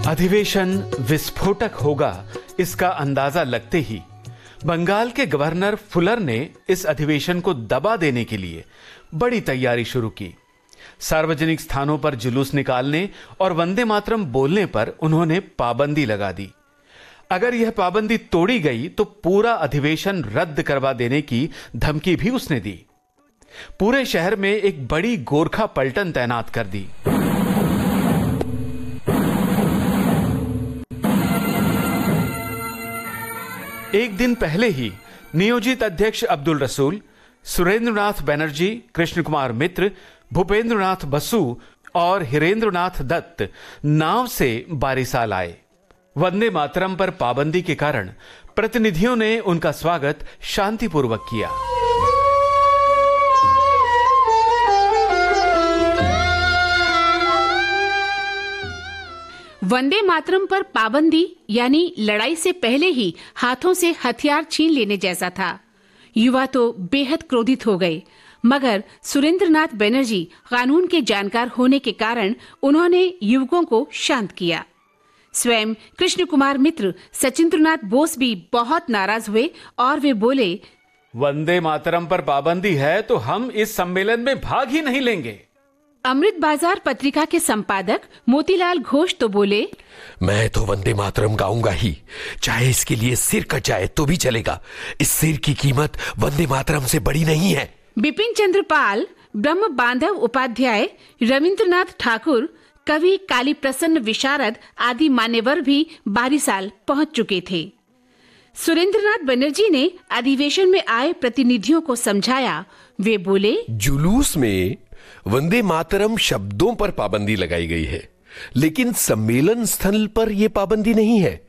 अधिवेशन विस्फोटक होगा, इसका अंदाजा लगते ही बंगाल के गवर्नर फुलर ने इस अधिवेशन को दबा देने के लिए बड़ी तैयारी शुरू की। सार्वजनिक स्थानों पर जुलूस निकालने और वंदे मातरम बोलने पर उन्होंने पाबंदी लगा दी। अगर यह पाबंदी तोड़ी गई तो पूरा अधिवेशन रद्द करवा देने की धमकी भी उसने दी। पूरे शहर में एक बड़ी गोरखा पलटन तैनात कर दी। एक दिन पहले ही नियोजित अध्यक्ष अब्दुल रसूल, सुरेंद्रनाथ बनर्जी, कृष्ण कुमार मित्र, भूपेंद्रनाथ बसु और हिरेंद्रनाथ दत्त नाव से बारिसाल आए। वंदे मातरम पर पाबंदी के कारण प्रतिनिधियों ने उनका स्वागत शांतिपूर्वक किया। वंदे मातरम पर पाबंदी यानी लड़ाई से पहले ही हाथों से हथियार छीन लेने जैसा था। युवा तो बेहद क्रोधित हो गए, मगर सुरेंद्रनाथ बनर्जी कानून के जानकार होने के कारण उन्होंने युवकों को शांत किया। स्वयं कृष्ण कुमार मित्र, सचिंद्रनाथ बोस भी बहुत नाराज हुए और वे बोले, वंदे मातरम पर पाबंदी है तो हम इस सम्मेलन में भाग ही नहीं लेंगे। अमृत बाजार पत्रिका के संपादक मोतीलाल घोष तो बोले, मैं तो वंदे मातरम गाऊंगा ही, चाहे इसके लिए सिर कट जाए तो भी चलेगा। इस सिर की कीमत वंदे मातरम से बड़ी नहीं है। बिपिन चंद्र पाल, ब्रह्म बांधव उपाध्याय, रविंद्रनाथ ठाकुर, कवि काली प्रसन्न विशारद आदि मान्यवर भी बारिसाल पहुंच चुके थे। सुरेंद्रनाथ बनर्जी ने अधिवेशन में आए प्रतिनिधियों को समझाया। वे बोले, जुलूस में वंदे मातरम शब्दों पर पाबंदी लगाई गई है, लेकिन सम्मेलन स्थल पर यह पाबंदी नहीं है।